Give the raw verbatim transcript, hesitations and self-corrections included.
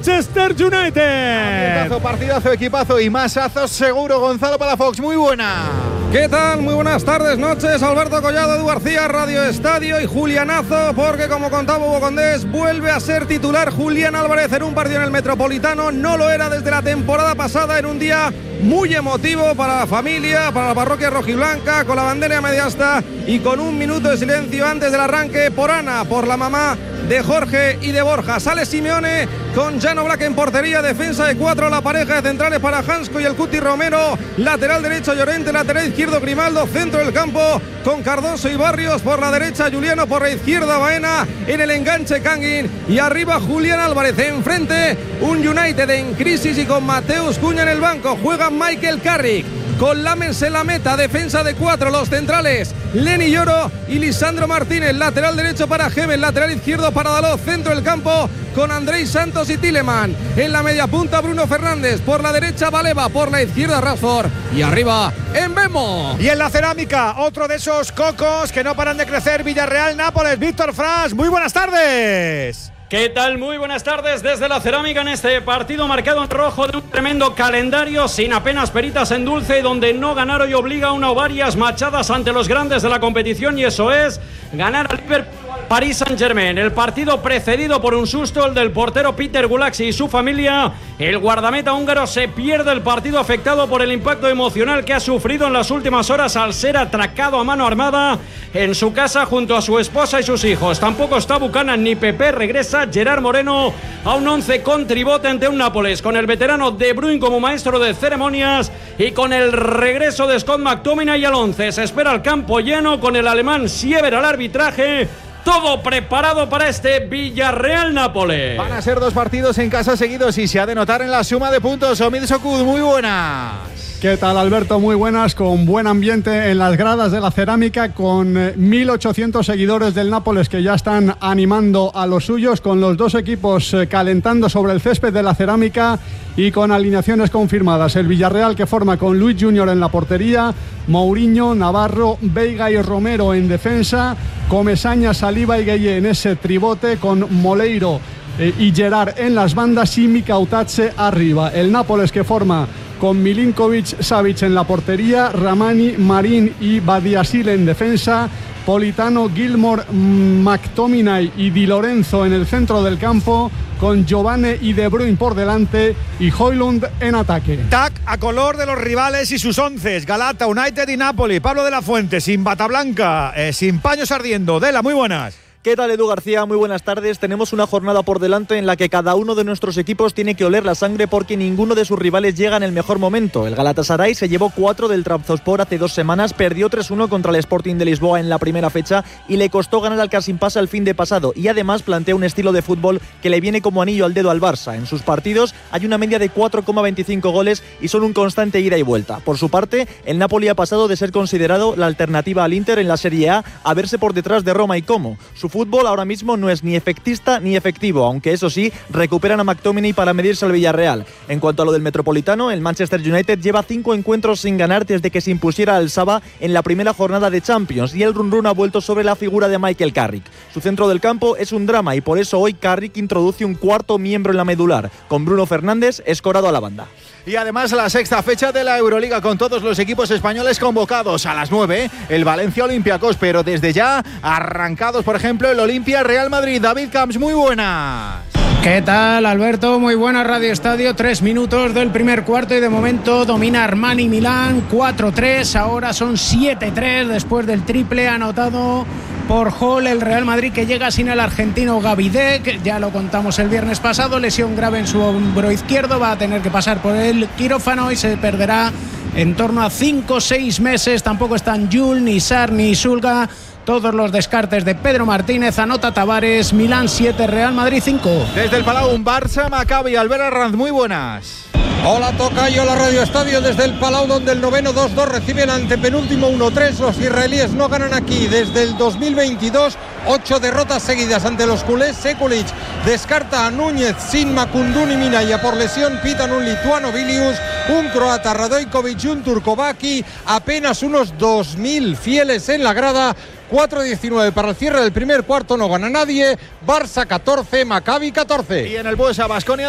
Manchester United. Partidazo, partidazo, equipazo y masazos seguro. Gonzalo Palafox, muy buena. ¿Qué tal? Muy buenas tardes, noches. Alberto Collado, Edu García, Radio Estadio y Julianazo, porque como contaba Hugo Condés, vuelve a ser titular Julián Álvarez en un partido en el Metropolitano. No lo era desde la temporada pasada, en un día muy emotivo para la familia, para la parroquia rojiblanca, con la bandera a media asta y con un minuto de silencio antes del arranque por Ana, por la mamá de Jorge y de Borja. Sale Simeone con Jan Oblak en portería, defensa de cuatro, la pareja de centrales para Hansko y el Cuti Romero, lateral derecho Llorente, lateral izquierdo Grimaldo, centro del campo con Cardoso y Barrios, por la derecha Juliano, por la izquierda Baena, en el enganche Kangin y arriba Julián Álvarez. Enfrente un United en crisis y con Mateus Cunha en el banco. Juega Michael Carrick con Lamens en la meta, defensa de cuatro, los centrales Lenny Lloro y Lisandro Martínez, lateral derecho para Gemel, lateral izquierdo para Dalot, centro del campo con Andrei Santos y Tielemans, en la media punta Bruno Fernández, por la derecha Baleba, por la izquierda Rashford y arriba Mbemo. Y en la cerámica, otro de esos cocos que no paran de crecer, Villarreal Nápoles. Víctor Franz, muy buenas tardes. ¿Qué tal? Muy buenas tardes desde la cerámica en este partido marcado en rojo de un tremendo calendario sin apenas peritas en dulce, donde no ganar hoy obliga a una o varias machadas ante los grandes de la competición, y eso es ganar al Liverpool, Paris Saint-Germain. El partido precedido por un susto, el del portero Peter Gulaxi y su familia. El guardameta húngaro se pierde el partido afectado por el impacto emocional que ha sufrido en las últimas horas al ser atracado a mano armada en su casa junto a su esposa y sus hijos. Tampoco está Buchanan ni Pepe. Regresa Gerard Moreno a un once con tribote ante un Nápoles con el veterano De Bruyne como maestro de ceremonias y con el regreso de Scott McTominay al once. Se espera el campo lleno con el alemán Siever al arbitraje. Todo preparado para este Villarreal-Nápoles. Van a ser dos partidos en casa seguidos y se ha de notar en la suma de puntos. Omid Sokud, muy buenas. ¿Qué tal, Alberto? Muy buenas, con buen ambiente en las gradas de la cerámica, con mil ochocientos seguidores del Nápoles que ya están animando a los suyos, con los dos equipos calentando sobre el césped de la cerámica y con alineaciones confirmadas. El Villarreal, que forma con Luis Junior en la portería, Mourinho, Navarro, Veiga y Romero en defensa, Comesaña, Saliba y Gueye en ese tribote, con Moleiro eh, y Gerard en las bandas y Mika Utache arriba. El Nápoles, que forma con Milinkovic, Savic en la portería, Ramani, Marín y Badiashile en defensa, Politano, Gilmore, McTominay y Di Lorenzo en el centro del campo, con Giovane y De Bruyne por delante y Højlund en ataque. Tac a color de los rivales y sus onces, Galata, United y Napoli. Pablo de la Fuente, sin bata blanca, eh, sin paños ardiendo. Dela, muy buenas. ¿Qué tal, Edu García? Muy buenas tardes. Tenemos una jornada por delante en la que cada uno de nuestros equipos tiene que oler la sangre porque ninguno de sus rivales llega en el mejor momento. El Galatasaray se llevó cuatro del Trabzonspor hace dos semanas, perdió tres uno contra el Sporting de Lisboa en la primera fecha y le costó ganar al Kasimpasa el fin de pasado, y además plantea un estilo de fútbol que le viene como anillo al dedo al Barça. En sus partidos hay una media de cuatro coma veinticinco goles y son un constante ida y vuelta. Por su parte, el Napoli ha pasado de ser considerado la alternativa al Inter en la Serie A a verse por detrás de Roma y Como. Su fútbol ahora mismo no es ni efectista ni efectivo, aunque eso sí, recuperan a McTominay para medirse al Villarreal. En cuanto a lo del Metropolitano, el Manchester United lleva cinco encuentros sin ganar desde que se impusiera al Saba en la primera jornada de Champions, y el run run ha vuelto sobre la figura de Michael Carrick. Su centro del campo es un drama y por eso hoy Carrick introduce un cuarto miembro en la medular, con Bruno Fernández escorado a la banda. Y además la sexta fecha de la Euroliga con todos los equipos españoles convocados. A las nueve, el Valencia Olympiacos, pero desde ya arrancados, por ejemplo, el Olimpia Real Madrid. David Camps, muy buenas. ¿Qué tal, Alberto? Muy buena Radio Estadio. Tres minutos del primer cuarto y de momento domina Armani Milán cuatro tres. Ahora son siete tres después del triple anotado por Hall. El Real Madrid, que llega sin el argentino Gavidec, ya lo contamos el viernes pasado, lesión grave en su hombro izquierdo, va a tener que pasar por el quirófano y se perderá en torno a cinco o seis meses. Tampoco están Yul, ni Sar, ni Sulga. Todos los descartes de Pedro Martínez. Anota Tavares. Milán siete, Real Madrid cinco. Desde el Palau, un Barça, Maccabi. Albert Arranz, muy buenas. Hola, tocayo, la Radio Estadio desde el Palau, donde el noveno dos dos reciben ante penúltimo uno tres. Los israelíes no ganan aquí desde el dos mil veintidós. Ocho derrotas seguidas ante los culés. Sekulic descarta a Núñez, sin Makunduni Minaya por lesión. Pitan un lituano, Vilius, un croata, Radojkovic y un turcovaki. Apenas unos dos mil fieles en la grada. cuatro diecinueve para el cierre del primer cuarto, no gana nadie. Barça catorce, Maccabi catorce. Y en el Buesa, Baskonia